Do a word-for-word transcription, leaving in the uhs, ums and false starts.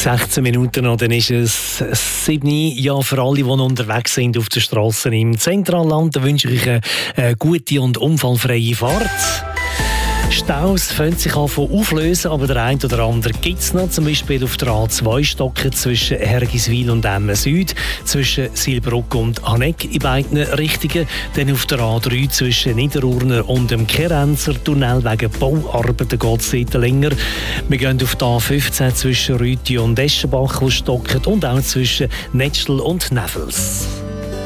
sechzehn Minuten noch, dann ist es sieben. Ja, für alle, die noch unterwegs sind auf den Strassen im Zentralland, wünsche ich euch eine gute und unfallfreie Fahrt. Staus fangen sich an zu auflösen, aber der eine oder andere gibt es noch. Zum Beispiel auf der A zwei Stocken zwischen Hergiswil und Emmen Süd, zwischen Silbruck und Haneck in beiden Richtungen. Dann auf der A drei zwischen Niederurner und dem Kerenzer Tunnel wegen Bauarbeiten geht es dort länger. Wir gehen auf die A fünfzehn zwischen Rüti und Eschenbach, wo stocken, und auch zwischen Netschl und Nevels.